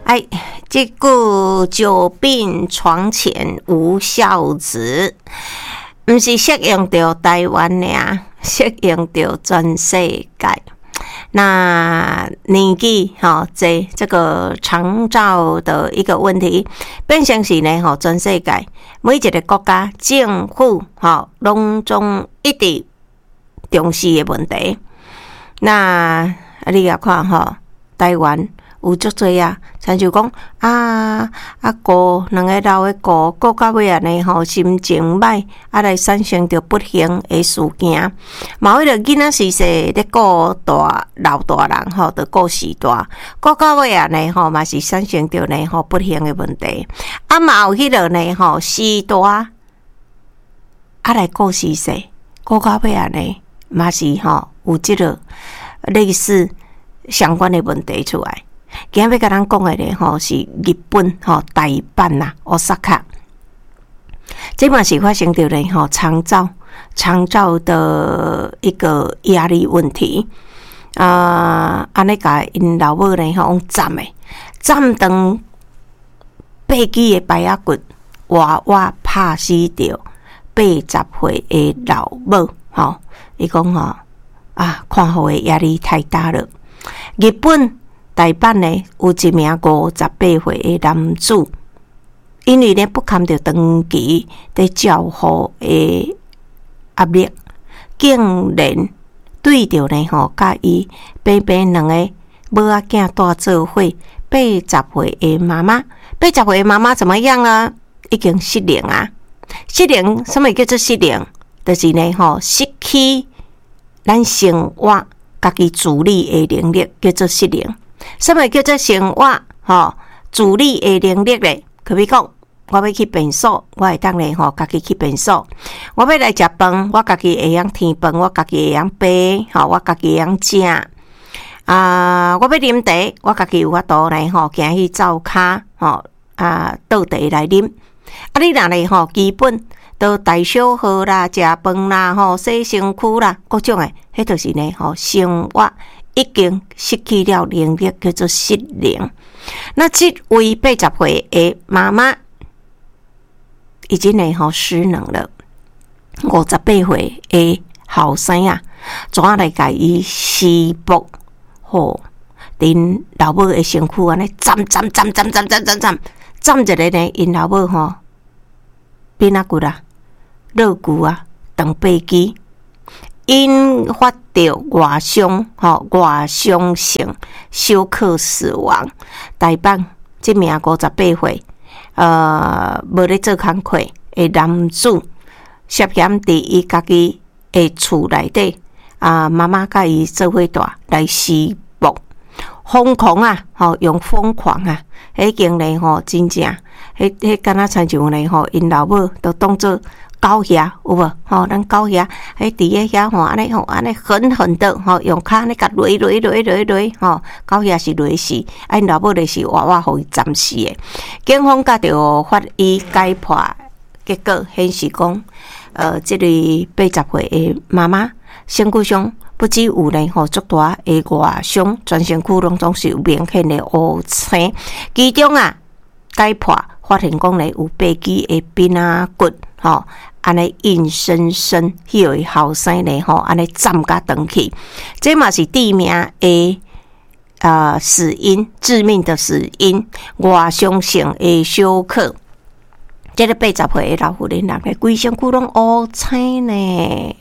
这句久病床前无孝子，不是适用到台湾尔，适用到全世界。那年纪这个长照的一个问题，变成是呢全世界每一个国家政府拢总一直重视的问题。那你也看台湾有足多啊，亲像讲顾两个老的顾到尾啊呢心情歹，来产生着不幸的事件。嘛为了囡仔时咧顾老大人着顾时大，顾到尾啊呢嘛是产生着呢不幸的问题。嘛有迄个呢时大来顾时细，顾到尾啊呢嘛是有即个类似相关的问题出来。今日要甲咱讲的呢是日本大阪啦，Osaka。这嘛是发生着呢长照的一个压力问题。安尼甲因老母呢用斩断背脊的排压骨，活活拍死着80岁的老母。伊讲看好的压力太大了。日本大阪呢有一名58岁的男子，因为呢不堪着长期在照护的压力，竟然对着呢甲伊平两个母仔囝带做伙80岁的妈妈，80岁的妈妈怎么样呢？已经失灵啊！失灵，什么叫做失灵？就是呢失去咱生活家己自理的能力，叫做失灵。什么叫做生活自理的能力咧？可比讲，我要去便所，我会当咧家己去便所；我要来食饭，我家己会晓添饭，我家己会晓备，我家己会晓食。我要啉茶，我家己有法度咧行去灶骹倒茶来啉。你若咧基本都大小号啦、食饭啦、洗身躯啦，各种诶，迄就是呢生活已经失去了能力，叫做失灵。那这位80岁的妈妈已经呢失能了。58岁的后生啊，怎样来甲伊施暴？恁老母的身躯安尼斩一个呢，因老母变骨啊、肋骨啊、长背肌。引发着外伤性休克死亡。台北这名58岁无咧做工课的男子，涉嫌伫伊家己的厝内底妈妈甲伊做伙大来施暴，疯狂用疯狂迄经呢真正迄敢若亲像呢因老母都当作狗遐有无？咱狗遐伫咧遐安尼狠狠的用骹安尼甲擂，狗遐是擂死，因老母就是活活互伊斩死的。警方甲着法医解剖结果显示讲，这类80岁的妈妈身躯上不只有呢足大的外伤，全身躯拢总是有明显的乌青，其中解剖发现讲呢有背肌的边骨安尼硬生生迄位后生呢安尼斩甲断去，这嘛是致命的死因，致命的死因，外伤性的休克。这个80岁的老妇人，人咧规身躯拢乌青呢，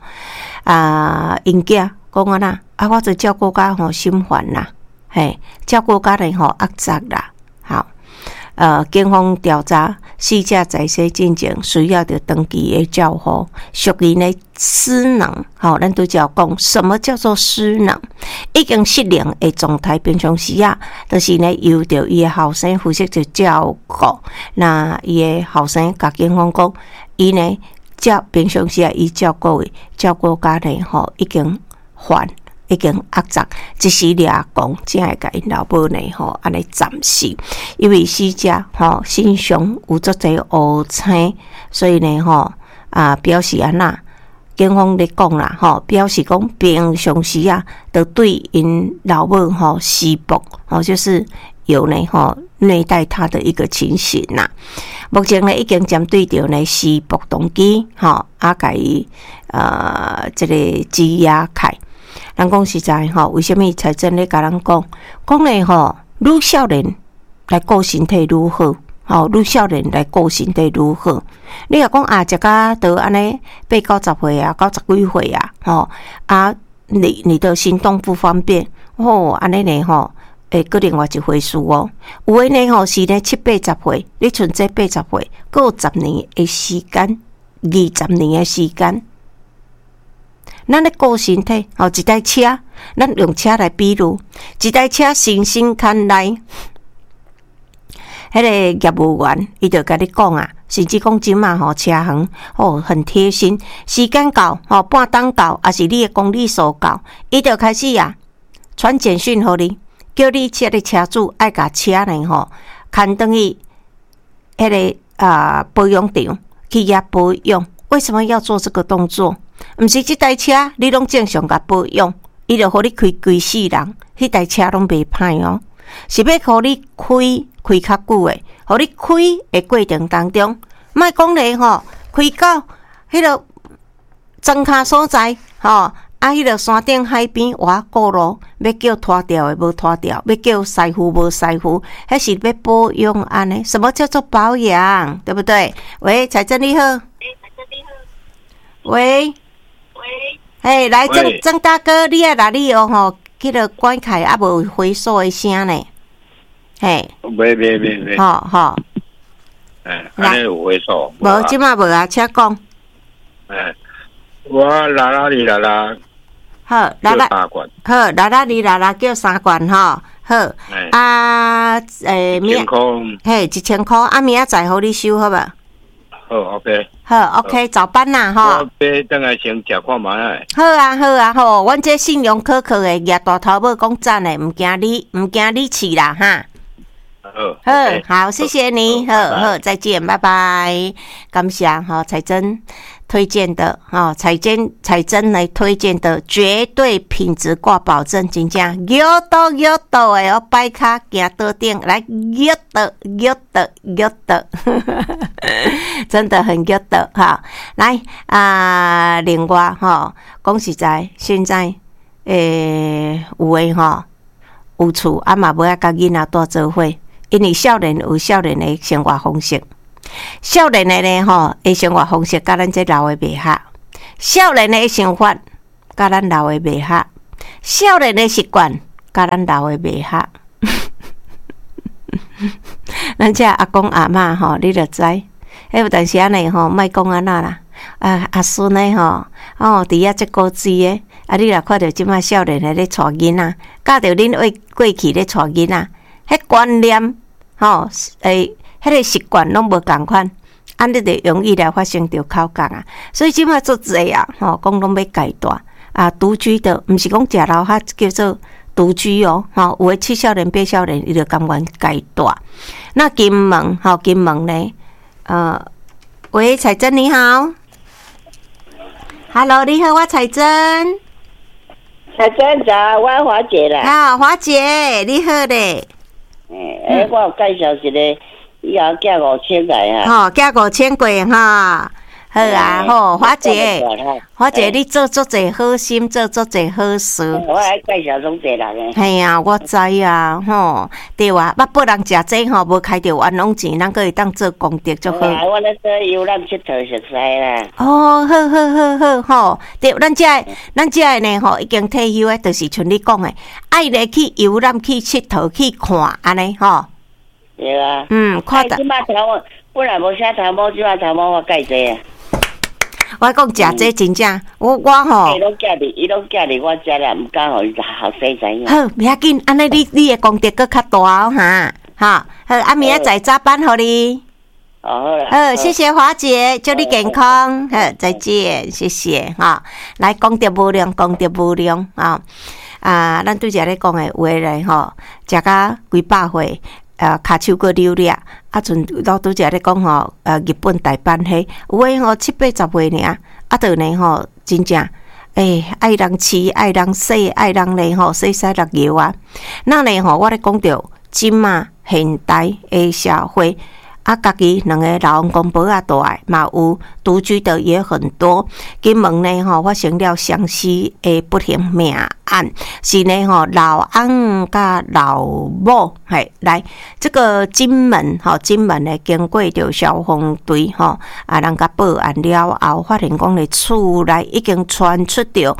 因囝讲我做照顾甲心烦啦，照顾甲呢压榨啦，警方调查死者在生进前需要着长期的照护，属于呢失能。咱都叫讲什么叫做失能？已经失灵的状态，平常时就是呢由着伊的后生负责着照顾。那伊的后生甲警方讲，伊呢平常时伊照顾家呢已经烦。已经压榨，一时俩讲，才会甲因老母呢安尼暂时，因为死者身上有足侪乌青，所以呢表示安那警方咧讲啦，表示讲平常时啊，都对因老母施暴，就是有呢虐待他的一个情形啦。目前呢已经针对着呢施暴动机，甲伊这个羁押开。咱讲实在为什么财政咧甲咱讲呢愈少年来顾身体愈好？愈少年来顾身体愈好。你若讲食甲都安尼80-90岁啊，90几岁啊，你的行动不方便，安尼呢搁另外一回事哦。有诶呢是呢70-80岁，你剩这80岁，搁有10年诶时间，20年诶时间。咱咧顾身体，一台车，咱用车来比喻，一台车新鲜看来。迄个业务员，伊就甲你讲啊，甚至讲即马车行很贴心，时间到半档到，还是你的公里数到，伊就开始啊传简讯互你，叫你这个车主爱甲车呢牵转去迄个保养场去遐保养。为什么要做这个动作？毋是即台车你拢正常甲保养，伊就互你开规世人，迄台车拢袂歹哦。是要互你开较久诶，互你开诶过程当中，莫讲咧开到迄个庄卡所在迄个山顶海边挖过路，要叫拖掉诶无拖掉，要叫师傅无师傅，迄是要保养安尼。什么叫做保养？对不对？喂，财政你好。喂，嘿，来曾大哥，你啊哪里哦迄个关开啊无回数诶声呢？嘿， 没， 好， 安尼有回数？ 无，即马无啊，请讲。 我啦， 好， 3罐， 好，啦叫3罐好， 1000块， 嘿，1000块，明仔载互你收好无？ 好 ，OK， 好 ，OK， 早班啦， 我买等下先食看卖啊。 好啊，阮这信用可靠的，举大头尾讲赞的，毋惊你气啦哈。好，谢谢你，好，再见，拜拜。感谢财政推荐的财政来推荐的绝对品质挂保证，真正约到的摆卡行桌顶来约的，真的很约的哈。来另外讲实在，现在有诶有厝嘛无要甲囡仔带做伙。因为少年有少年的生活方式，少年的呢的生活方式甲咱这老的袂合，少年的想法甲咱老的袂合，少年的习惯甲咱老的袂合。咱这阿公阿嬷你就知，有当时安尼莫讲安那啦。阿孙的伫遐即高知的，你若看到即摆少年的咧带囡仔，教着恁过去咧带囡仔。迄观念，迄个习惯拢无共款，你就容易来发生着口角啊。所以即摆做侪啊，讲拢要改大独居的，毋是讲食老哈叫做独居哦，有诶7少年8少年，伊就甘愿改大。那金门呢？喂，彩珍你好 ，Hello， 你好，我彩珍。 彩珍早，我华姐啦。 华姐，你好咧。 我有介绍一个，以后寄5000来寄5000过好啊，华姐，你做足侪好心，做足侪好事。 我来介绍拢侪人系啊，我知啊，对啊，捌拨人食这无开着冤枉钱，咱可会当做功德就好。 我咧做游览佚佗熟悉啦。 好，对，咱这呢已经退休诶，就是像你讲诶，爱来去游览去佚佗去看安尼对啊。 看得。 即摆头毛本来无啥头毛，即摆头毛我介济啊。 我讲食这真正，我伊拢寄伫我遮啦，毋敢互伊后生知影。 好，不要紧，安尼你的功德搁较大好，明仔载早班互你。 好啦。 谢谢华姐，祝你健康。再见，谢谢来，功德无量咱拄则咧讲的话咧食甲几百岁。骹手搁溜咧，阵老拄则咧讲日本大阪迄有诶7、80岁尔，就呢真正爱人饲，爱人洗，爱人咧洗六油啊。那咧我咧讲到今嘛现代的社会。家己两个老公婆大诶，嘛有独居的也很多。今门呢发生了相似的不幸命案，是呢老翁甲老某来这个金门呢经过着消防队人甲报案了后，发现讲咧厝内已经传出着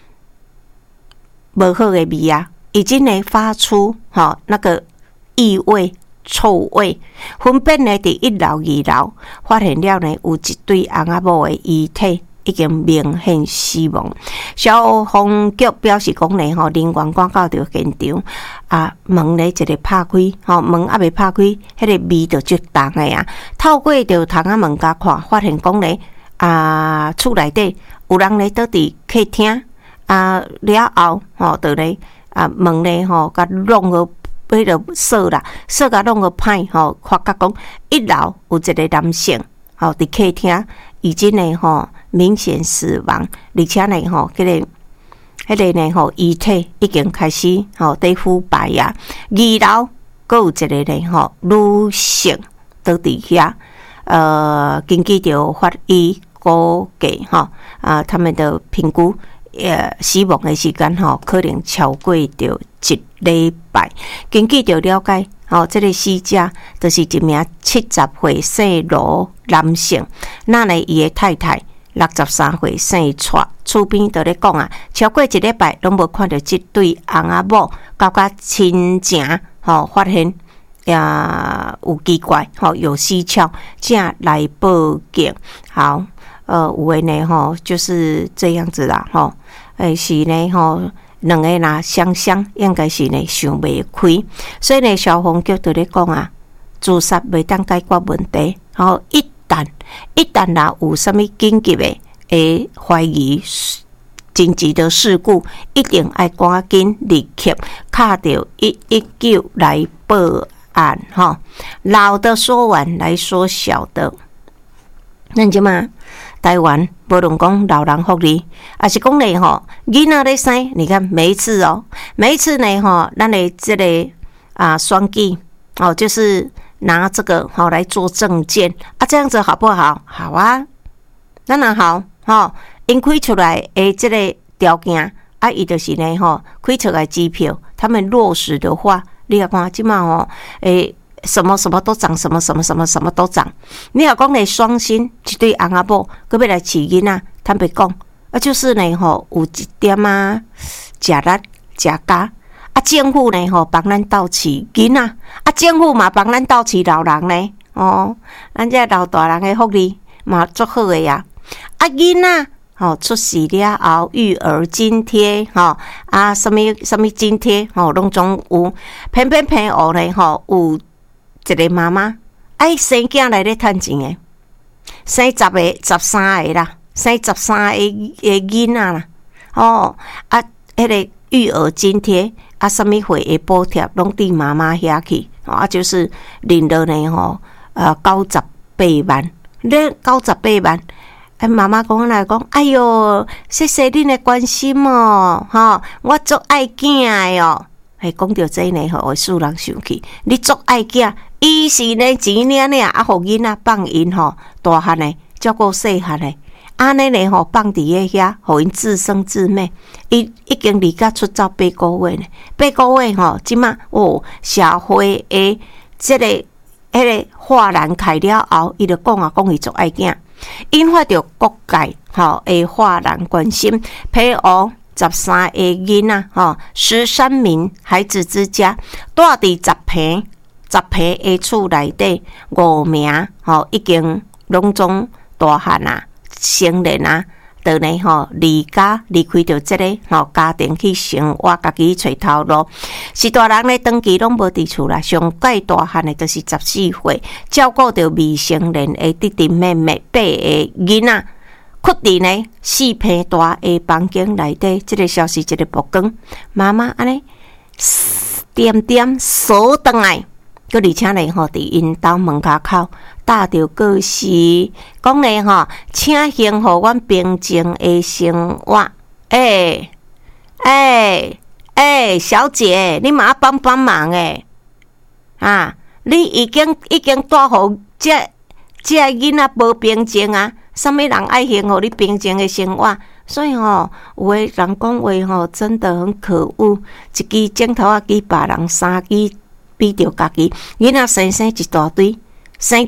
无好的味啊，已经呢发出那个异味。臭味，分别呢伫1楼、2楼发现了呢，有一对翁仔某的遗体已经明显死亡。消防局表示讲呢，人员赶到着现场门呢一个拍开，门还未拍开，迄个味就足重的啊。透过着窗仔门甲看，发现讲呢厝内底有人呢倒伫客厅了后就呢门呢甲弄个。迄个锁啦，锁甲弄个歹发觉讲1楼有一个男性伫客厅已经呢明显死亡，而且呢迄个呢遗体已经开始在腐败啊。2楼阁有一个呢女性倒伫遐，根据着法医估计他们的评估。死亡的时间可能超过着1礼拜。根据着了解，这个死者就是一名70岁姓罗男性，那呢伊的太太63岁姓蔡。厝边就咧讲超过1礼拜拢无看到这对翁仔某，到亲情发现有奇怪有蹊跷，才来报警。好。有的呢就是这样子啦是呢两个若相应该是呢想袂开，所以呢消防局就咧讲自杀袂当解决问题，一旦若有啥物紧急的怀疑紧急的事故，一定要赶紧立刻敲到119来报案老的说完来说小的，咱即嘛台湾无论讲老人福利，还是讲咧囡仔咧生，你看每一次呢咱的这个选举就是拿这个来做证件这样子好不好？好啊，当然好因开出来的这个条件伊就是呢开出来机票，他们落实的话，你要看即嘛什么什么都涨，什么什么什么什么都涨。你若讲咧双薪一对翁仔某，佮要来饲囡仔，坦白讲就是呢有一点食力食家政府呢帮咱斗饲囡仔政府嘛帮咱斗饲老人呢咱这老大人的福利嘛足好的呀囡仔出世了后育儿津贴什么津贴拢总有，偏呢有一个妈妈生囝来咧趁钱诶，生10个、13个啦，生13个囡仔啦，迄个育儿津贴什么会的补贴拢伫妈妈遐去，就是领了呢98万，咧98万。妈妈讲来讲，哎哟，谢谢恁的关心我足爱囝的讲到这呢会使人生气，你足爱囝，伊是呢钱互囡仔放因大汉的照顾细汉的，安尼呢放伫遐，互因自生自灭。伊已经离家出走8个月呢，8个月即马社会的这个迄个豁然开了后，伊就讲伊足爱囝。引发着各界的哗然关心，配偶13个囡仔13名孩子之家，住伫10坪的厝内底，5名已经拢总大汉成人就呢离开着这个家庭去生活，家己找头路。是大人咧长期拢无伫厝啦，上介大汉的就是14岁，照顾着未成年的弟弟妹妹8个囡仔，屈伫呢4坪大的房间内底。这个消息一个曝光，妈妈安尼点点锁倒来， 搁而且咧吼，伫因兜门口口搭着告示，讲咧吼，请幸福阮平静的生活。小姐，你嘛要帮忙诶！啊，你已经带互这囡仔无平静啊！啥物人爱幸福你平静的生活？所以吼，有诶人讲话吼，真的很可恶。一支枕头啊，支别人3支比着家己，囡仔生一大堆，生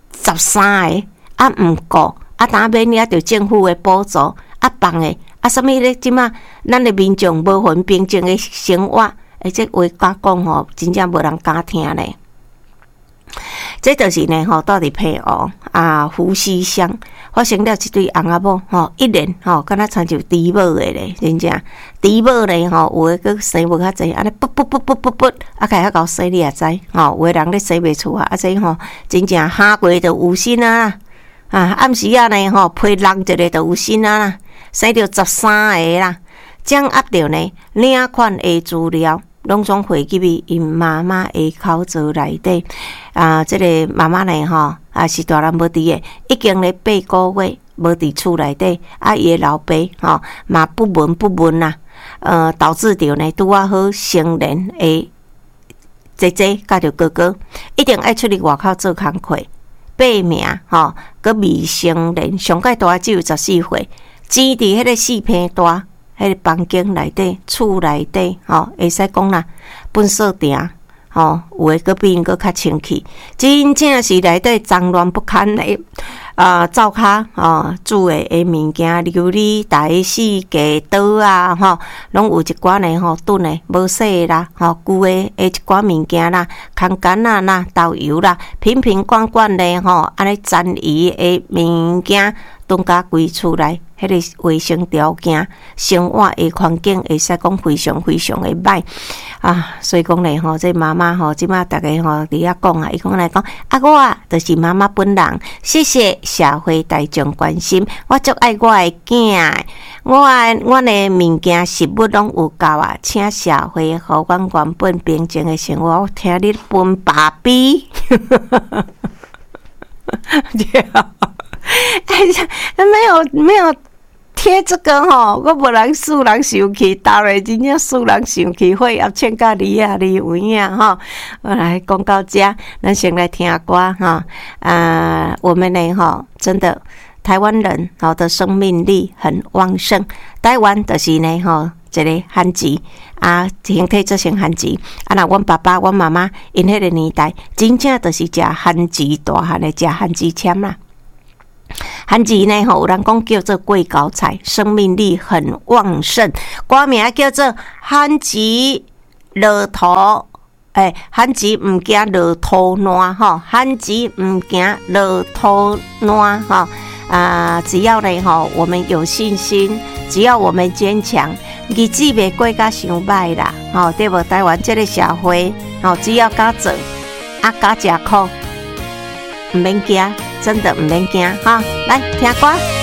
13个，啊毋过，啊当免了着政府诶补助，啊放诶，啊啥物咧？即马咱诶民众无份平静诶生活，这话讲吼，真正无人敢听咧。这就是呢吼，到底配偶啊，呼吸箱发生了一对翁仔某吼，一年吼，敢若亲像猪母的咧，真正猪母咧吼，有诶佫生无较济，安尼噗，啊开遐搞生你也知吼，有诶人咧生袂出啊，这吼真正下过就有心啊，暗时啊呢吼，配人一个就有心啊，生着13个啦，掌握着呢领款诶资料。拢总汇入去因妈妈的口罩内底这个妈妈呢吼是大人无伫诶，已经咧8个月无伫厝内底，伊诶老爸吼嘛不闻啦，导致着呢拄啊好成年诶姐姐甲着哥哥一定爱出去外口做工课，报名吼，佮未成年，上界大只有14岁，钱伫迄个4片大。迄个房间内底、厝内底，会使讲啦，粪扫埕，有诶佫比因佫较清气，真正是内底脏乱不堪诶，灶骹煮诶物件，琉璃台、四架刀啊，拢有一寡呢炖诶无洗啦，旧诶一寡物件啦，空干啊啦、豆油啦，瓶罐咧安尼沾鱼诶物件，炖甲规厝内。迄个卫生条件、生活的环境会使讲非常的歹所以讲咧这妈妈即马大家伫遐讲伊讲来讲我就是妈妈本人，谢谢社会大众关心，我足爱我的囝，我的物件食物拢有够请社会互阮原本平静的生活，我听你分爸比没有贴这个我无人使人生气，到咧真正使人生气，血压穿甲你有影我来讲到这，咱先来听歌我们呢真的台湾人的生命力很旺盛，台湾就是呢一个旱季形体做成旱季若阮爸爸阮妈妈因迄个年代真正就是食旱季大汉的食旱季签啦。旱季呢有人讲叫做贵高菜，生命力很旺盛，歌名叫做旱季落土旱季毋惊落土烂旱季毋惊落土烂只要呢我们有信心，只要我们坚强，日子袂过甲伤歹啦对无？台湾这个社会只要敢做敢吃苦，毋免惊，真的毋免惊来听歌。